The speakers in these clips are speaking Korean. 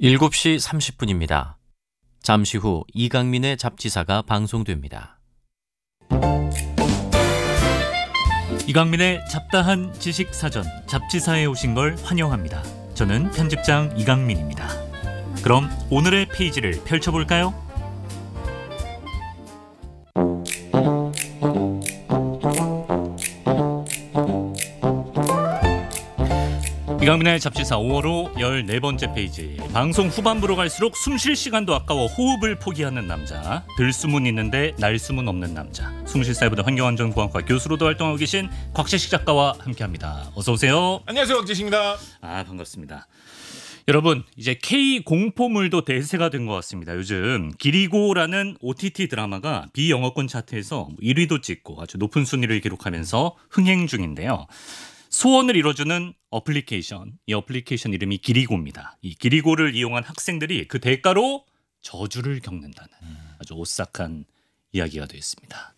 7시 30분입니다. 잠시 후 이강민의 잡지사가 방송됩니다. 이강민의 잡다한 지식사전 잡지사에 오신 걸 환영합니다. 저는 편집장 이강민입니다. 그럼 오늘의 페이지를 펼쳐볼까요? 이강민의 잡지사 5월호 14번째 페이지. 방송 후반부로 갈수록 숨쉴 시간도 아까워 호흡을 포기하는 남자, 들숨은 있는데 날숨은 없는 남자, 숭실사이버대 환경안전보안과 교수로도 활동하고 계신 곽재식 작가와 함께합니다. 어서 오세요. 안녕하세요, 곽재식입니다. 반갑습니다. 여러분, 이제 K 공포물도 대세가 된 것 같습니다. 요즘 기리고라는 OTT 드라마가 비영어권 차트에서 1위도 찍고 아주 높은 순위를 기록하면서 흥행 중인데요. 소원을 이뤄주는 어플리케이션, 이 어플리케이션 이름이 기리고입니다. 이 기리고를 이용한 학생들이 그 대가로 저주를 겪는다는 아주 오싹한 이야기가 되어 있습니다.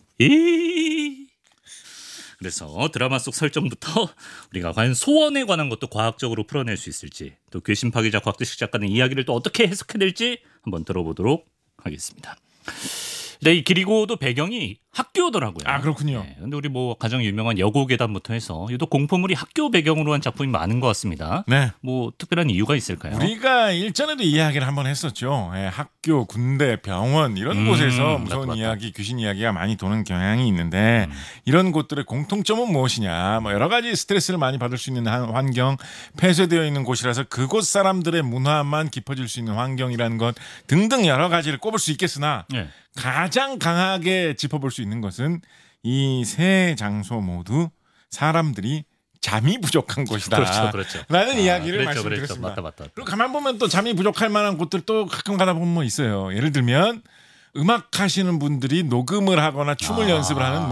그래서 드라마 속 설정부터 우리가 과연 소원에 관한 것도 과학적으로 풀어낼 수 있을지, 또 괴심 파기자 곽재식 작가는 이야기를 또 어떻게 해석해낼지 한번 들어보도록 하겠습니다. 이 기리고도 배경이 학교더라고요. 아, 그렇군요. 네, 근데 우리 뭐 가장 유명한 여고괴담부터 해서 유독 공포물이 학교 배경으로 한 작품이 많은 것 같습니다. 네. 뭐 특별한 이유가 있을까요? 우리가 일전에도 이야기를 한번 했었죠. 학교, 군대, 병원 이런 곳에서 무서운 맞다. 이야기, 귀신 이야기가 많이 도는 경향이 있는데 이런 곳들의 공통점은 무엇이냐? 뭐 여러 가지 스트레스를 많이 받을 수 있는 환경, 폐쇄되어 있는 곳이라서 그곳 사람들의 문화만 깊어질 수 있는 환경이라는 것 등등 여러 가지를 꼽을 수 있겠으나 네. 가장 강하게 짚어볼 수 있는 것은 이 세 장소 모두 사람들이 잠이 부족한 곳이다. 그렇죠. 라는 이야기를 그랬죠. 말씀드렸습니다. 맞다. 그리고 가만 보면 또 잠이 부족할 만한 곳들 또 가끔 가다 보면 뭐 있어요. 예를 들면 음악 하시는 분들이 녹음을 하거나 춤을 연습을 하는